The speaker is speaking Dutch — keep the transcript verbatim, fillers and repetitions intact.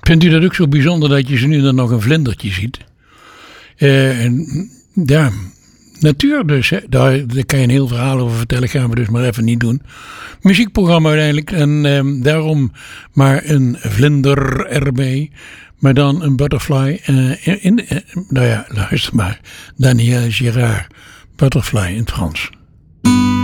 Vindt u dat ook zo bijzonder dat je ze nu dan nog een vlindertje ziet? Uh, en, ja, natuur dus. Hè. Daar, daar kan je een heel verhaal over vertellen. Gaan we dus maar even niet doen. Muziekprogramma uiteindelijk. En uh, daarom maar een vlinder erbij. Maar dan een butterfly. Uh, in, in, uh, nou ja, luister maar. Daniel Gérard. Butterfly in het Frans.